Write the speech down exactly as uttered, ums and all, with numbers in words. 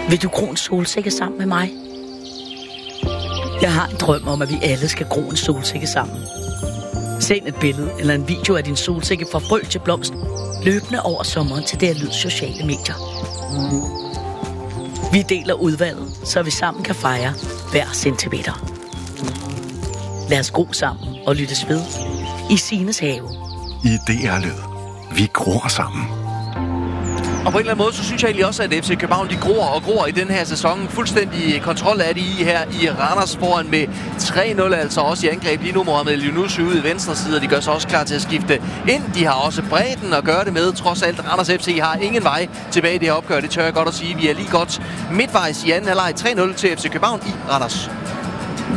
Vil du gro en solsikke sammen med mig? Jeg har en drøm om, at vi alle skal gro en solsikke sammen. Send et billede eller en video af din solsikke fra frø til blomst løbende over sommeren til det her lyd sociale medier. Vi deler udvalget, så vi sammen kan fejre hver centimeter. Lad os gro sammen og lyttes ved i Sines have. I D R-lyd. Vi gror sammen. Og på en eller anden måde, så synes jeg egentlig også, at F C København, de gror og gror i den her sæson. Fuldstændig kontrol af de i her i Randers foran med tre nul, altså også i angreb. Lige nu Mohamed Eliounousi ude i venstre side, og de gør sig også klar til at skifte ind. De har også bredden at gøre det med. Trods alt, Randers F C har ingen vej tilbage i det her opgør. Det tør jeg godt at sige. Vi er lige godt midtvejs i anden halvleg. tre nul til F C København i Randers.